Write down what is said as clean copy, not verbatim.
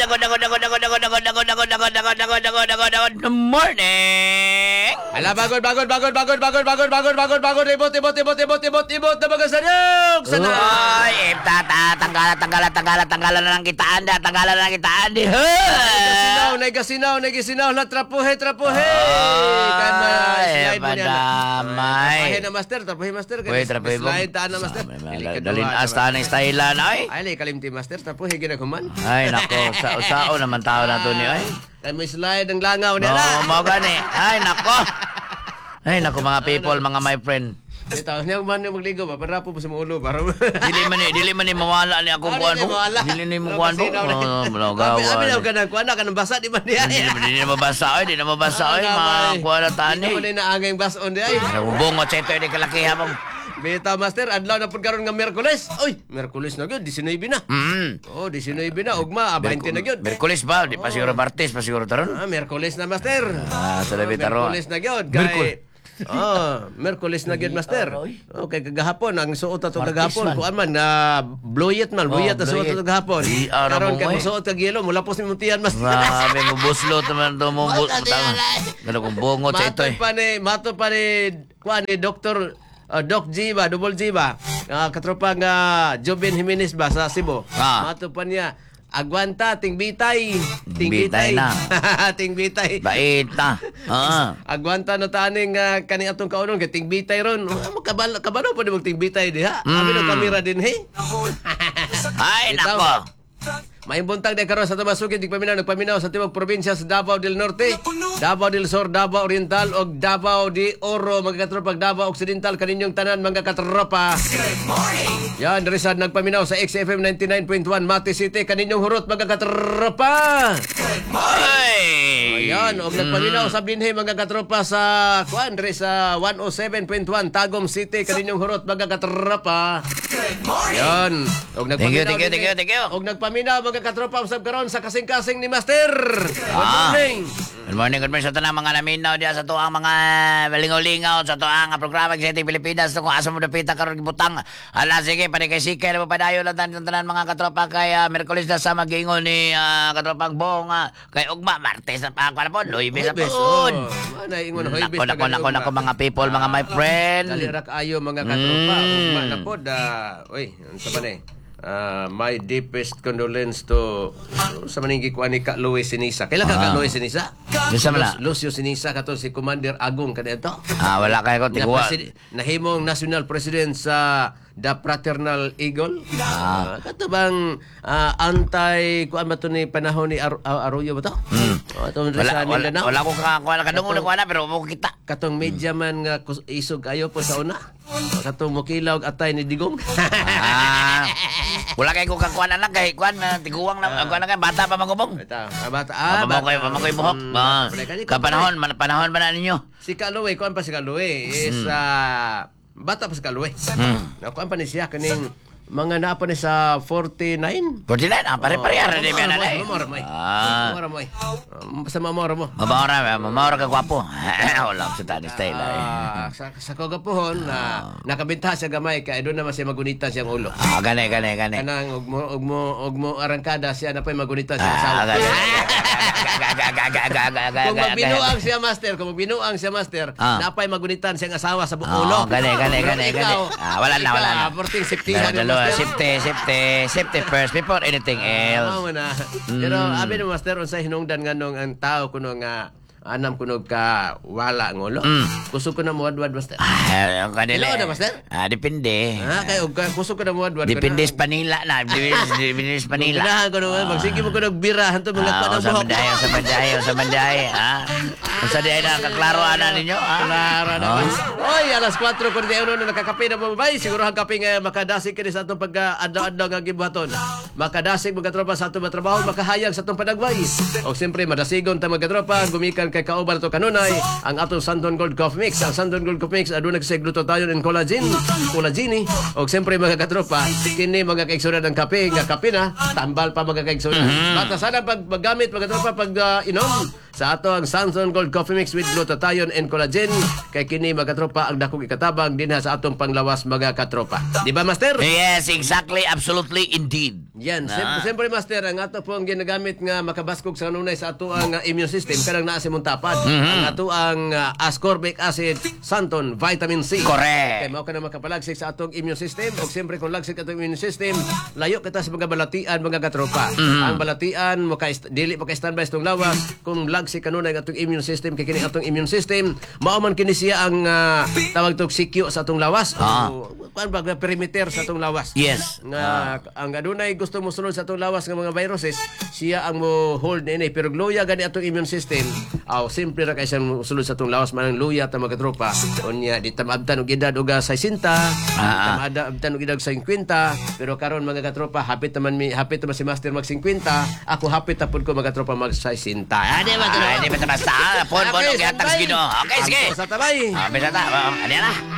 morning. Ala, bagod. Ibot na mga sanyog. Sana. Oy, tanggalan na ng kitaan da. Tanggalan na ng kitaan di. Nagasinaw. Trapuhe. Ay, madamay. Trapuhe na master. Uy, trapuhe mo. Slide taan na master. Dalin asta ng stylan, ay. Ay, kalimti master. Trapuhe ginaguman. Ay, nako. Sao naman tao na to ni, ay. Kaya may slide ang langaw No, nila. mo gani. Ay, nako. Ay, nako mga people, mga my friend. Ito, niya man yung magligo ba? Para po sa mga ulo. Dili man ni mawala ni akong kuan mo. Dili ni mo kuan mo. Oh, Abi na ka ng kuan na basa di man diya. Di na mabasa ay, mga kuan na tani. Hindi mo na angay bason di ay. Bungo sa ito, di kalakihan mo. Beta master, adlaw na pud karon nga Miyerkules. Oy, Miyerkules na gyud, 19 na. Oh, 19 na ugma, 20 na gyud. Merkulis ba? Di pa siguro Martes, pa siguro taron. Miyerkules na master. Sa labi taron. Miyerkules na gyud. Miyerkules na gyud master. Okay, kagahapon ang suot ato kagahapon. Kuan man na bluyet na suot ato kagahapon. Karon kay suot kag yelo, mula po si Muntian master. Grabe mo buslot naman to mo. Gano kong bungot sa ito eh. Mato pa ni kuan ni Dr. Doc G ba, Double G ba? Katropa nga Joven Jimenez ba sa Cebu. Mato pa niya, agwanta, tingbitay. Tingbitay na. Tingbitay. Bait na. Agwanta no taning kani atong kaunon kay tingbitay ron. Kabalo pa di mong tingbitay diha. Abi no kamera din he. Ay, nako. May buntag de karon sa Tamasugid nagpaminaw sa tibok probinsya sa Davao del Norte, Davao del Sur, Davao Oriental ug Davao de Oro mga katropa, Davao Occidental kaninyong tanan mga katropa. Yan resad nagpaminaw sa XFM 99.1 Mati City kaninyong hurot mga katropa. Ayan, og nagpaminaw sa binhe mga katropa sa kuan sa 107.1 Tagum City kaninyong hurot mga katropa. Yan, og nagpaminaw. Thank you. Og nagpaminaw mga katropa usab karon sa kasing-kasing ni Master. Good morning. Good morning sa tanang mga naminaw diya sa tuang mga lingaw-lingaw sa tuang programa sa Pilipinas kung asa mo dapita karon gibutang. Ala sige panikay-sikay na padayon lang tanan mga katropa kay Miyerkules na sa magingon ni katropang Bong kay ugma Martes na pa po Luibes na po. Nako mga people, mga my friend. Dalirak ayo mga katropa ugma na pod. Oy, unsa ba ni? My deepest condolence to sa maninggi ko ani Ka Luis Sinisa. Kailan ka Luis Sinisa? Lucio Sinisa kato si Commander Agong kadto. Wala kay ko tigwa. Nahimong national president sa The Fraternal Eagle. Kato bang anti kuan ba to ni panahon ni Arroyo ba to? Wala ko kadungog na pero mo kita. Katong media man nga isog ayo po sa una. Katong mokilaw atay ni Digong. Wala kay ko kakuan anak kay kuan tiguwang na kuan kay bata pa magubong. Bata. Mamoy buhok. Kapanahon ba na ninyo? Si Kaluwe, kuan pa si Kaluwe is bata pa si Kaluwe. Kuan pa ni siya kaning mga napa ni sa 49. 49? Pare-pareha rin yan alay. Mamora mo. Basta mamora mo. Mamora ka gwapo. Wala sa tani style ay. Sa kagapuhon nakabinta siya gamay kay doon naman siya magunitan siyang ulo. Gani. Kanang og mo arangkada siya na pay magunitan siya sa ulo. Kung magbinuang siya master, napay magunitan siyang asawa sa ulo. Gani. Wala na. Porting safety. Safety first before anything else. Pero abi no master unsay hinungdan nganong ang tao kuno nga anam kuno ka wala ngolo. Kusog ko na muadwad master. Ang kanila. Ilo na master? Depende. Kay kusog ko na muadwad. Depende sa Manila na. Depende sa Manila. Ganahan ko naman magsige mo ko bira hanto mga kuan sa Manday. Unsa di na kaklaro ana ninyo? Klaro na. Oy, alas 4:41 na nakakape na babay. Siguro ang kape nga makadasig kini sa atong pag-adlaw-adlaw nga gibuhaton. Makadasig mga tropa sa atong trabaho, makahayag sa atong padagway. O siyempre madasigon ta mga tropa gumikan kay kauban ato kanunay ang atong Santon Gold Coffee Mix. Ang Santon Gold Coffee Mix aduna kay glutathione and collagen. O siyempre mga katropa, kini mga kaigsunan ng kape nga kape na tambal pa mga kaigsunan. Basta sana pag maggamit mga tropa pag inom sa ato ang Santon Gold Coffee Mix with glutathione and collagen kay kini mga katropa ang dakong ikatabang dinha sa atong panglawas mga katropa. Di ba master? Yes, exactly, absolutely, indeed. Yan, Na. siyempre master, ang ato po ang ginagamit nga makabaskog sa kanunay sa ato ang immune system kanang naa sa mong tapad. Ang ato ang ascorbic acid, santon, vitamin C. Correct. Kaya mao ka na makapalagsik sa atong immune system o siyempre kung lagsik atong immune system, layo kita sa mga balatian, mga katropa. Ang balatian dili maka-standby sa itong lawas kung lagsik kanunay ang atong immune system kay kini atong immune system mao man kini siya ang tawag tog sikyo sa atong lawas. Kuan ba perimeter sa atong lawas. Yes. Nga ang adunay gusto mo sunod sa atong lawas nga mga viruses, siya ang mo hold ini pero luya gani atong immune system. Simple ra kay siya mo sunod sa atong lawas manang luya ta mga tropa. Unya di ta maabtan og edad og 60, abtan og edad 50, pero karon mga katropa hapit naman si Master mag 50, ako hapit tapod ko mga tropa mag 60. Adi ba Hindi basta-basta. Pon, Okay, gihatag sa Ginoo. Okay, sige. Sa tabay. Bisa ta. Ano na?